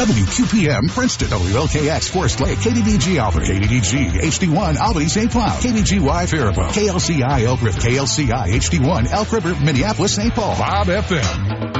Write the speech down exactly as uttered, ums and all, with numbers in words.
W Q P M Princeton, W L K X Forest Lake, K D D G Albany, K D D G H D one Albany Saint Cloud, K B G Y Faribault, K L C I Elk River, K L C I H D one Elk River, Minneapolis Saint Paul, Bob F M.